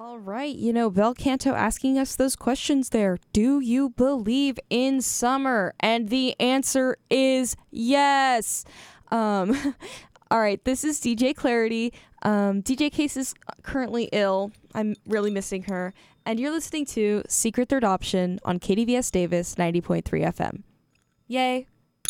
All right, Bel Canto asking us those questions there. Do you believe in summer? And the answer is yes. All right, this is DJ Clarity. DJ Case is currently ill. I'm really missing her. And you're listening to Secret Third Option on KDVS Davis 90.3 FM. Yay.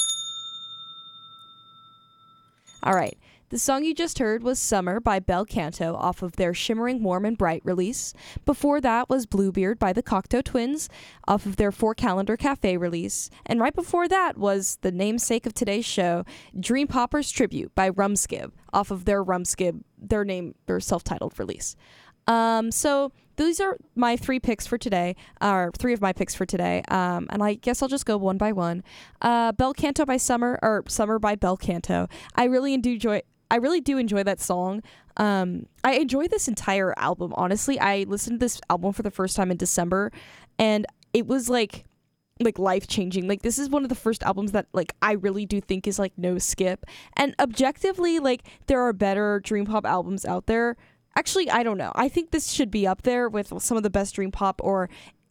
All right. The song you just heard was Summer by Bel Canto off of their Shimmering Warm and Bright release. Before that was Bluebeard by the Cocteau Twins off of their 4 Calendar Cafe release. And right before that was the namesake of today's show, Dream Poppers Tribute by Rumskib off of their self-titled release. So these are my 3 picks for today, or 3 of my picks for today. And I guess I'll just go one by one. Bel Canto by Summer, or Summer by Bel Canto. I really do enjoy that song. I enjoy this entire album, honestly. I listened to this album for the first time in December, and it was like life-changing. Like, this is one of the first albums that I really do think is no skip. And objectively, there are better dream pop albums out there. Actually, I don't know. I think this should be up there with some of the best dream pop, or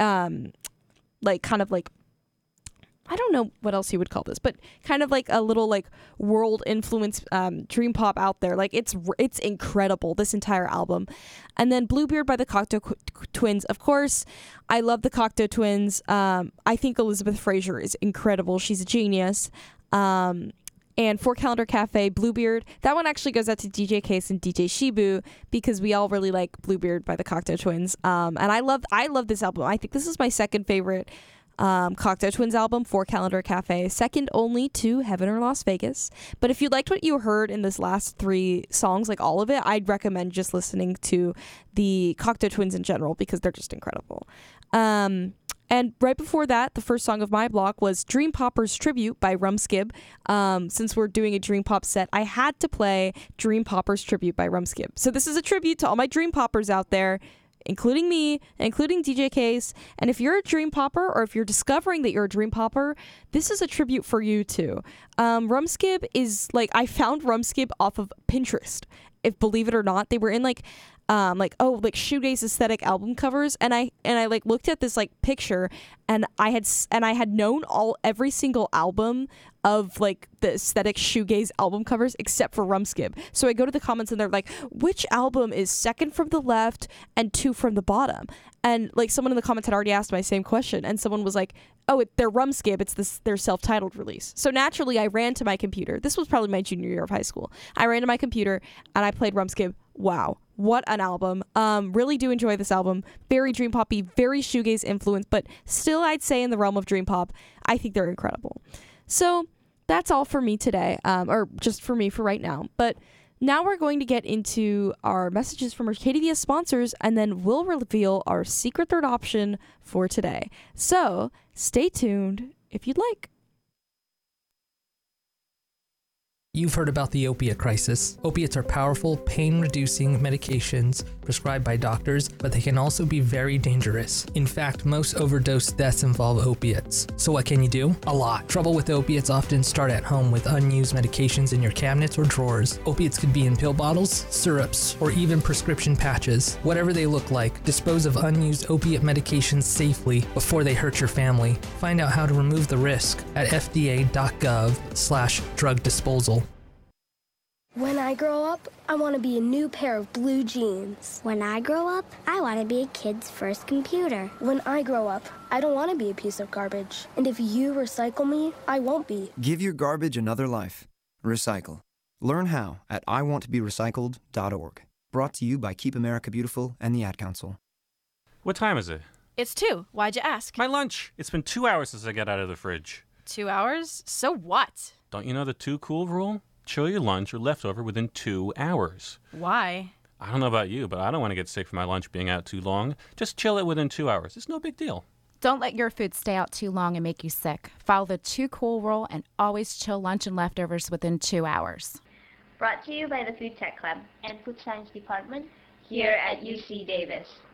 I don't know what else you would call this, but kind of a little world influence dream pop out there. It's incredible, this entire album. And then Bluebeard by the Cocteau Twins. Of course, I love the Cocteau Twins. I think Elizabeth Fraser is incredible. She's a genius. And 4 Calendar Cafe, Bluebeard. That one actually goes out to DJ Case and DJ Shibu because we all really like Bluebeard by the Cocteau Twins. And I love this album. I think this is my second favorite Cocteau Twins album, 4 Calendar Cafe, second only to Heaven or Las Vegas. But if you liked what you heard in this last 3 songs, all of it, I'd recommend just listening to the Cocteau Twins in general because they're just incredible. And right before that, the first song of my block was Dream Poppers Tribute by Rumskib. Since we're doing a Dream Pop set, I had to play Dream Poppers Tribute by Rumskib. So this is a tribute to all my Dream Poppers out there, including me, including DJ Case. And if you're a Dream Popper, or if you're discovering that you're a Dream Popper, this is a tribute for you too. Rumskib is I found Rumskib off of Pinterest. If believe it or not, they were in shoegaze aesthetic album covers, and I looked at this picture, and I had known every single album of the aesthetic shoegaze album covers except for Rumskib. So I go to the comments and they're like, which album is second from the left and 2 from the bottom? And someone in the comments had already asked my same question, and someone was like, oh, they're Rumskib, it's their self-titled release. So naturally I ran to my computer. This was probably my junior year of high school. I ran to my computer and I played Rumskib. Wow, what an album. Really do enjoy this album. Very dream poppy, very shoegaze influence, but still I'd say in the realm of dream pop, I think they're incredible. So that's all for me today, or just for me for right now. But now we're going to get into our messages from our KDVS sponsors, and then we'll reveal our secret third option for today. So stay tuned if you'd like. You've heard about the opiate crisis. Opiates are powerful, pain-reducing medications prescribed by doctors, but they can also be very dangerous. In fact, most overdose deaths involve opiates. So what can you do? A lot. Trouble with opiates often start at home with unused medications in your cabinets or drawers. Opiates could be in pill bottles, syrups, or even prescription patches. Whatever they look like, dispose of unused opiate medications safely before they hurt your family. Find out how to remove the risk at fda.gov/drug disposal. When I grow up, I want to be a new pair of blue jeans. When I grow up, I want to be a kid's first computer. When I grow up, I don't want to be a piece of garbage. And if you recycle me, I won't be. Give your garbage another life. Recycle. Learn how at iwanttoberecycled.org. Brought to you by Keep America Beautiful and the Ad Council. What time is it? It's 2. Why'd you ask? My lunch. It's been 2 hours since I got out of the fridge. 2 hours? So what? Don't you know the 2 cool rule? Chill your lunch or leftover within 2 hours. Why? I don't know about you, but I don't want to get sick from my lunch being out too long. Just chill it within 2 hours. It's no big deal. Don't let your food stay out too long and make you sick. Follow the 2 cool rule and always chill lunch and leftovers within 2 hours. Brought to you by the Food Tech Club and Food Science Department here at UC Davis.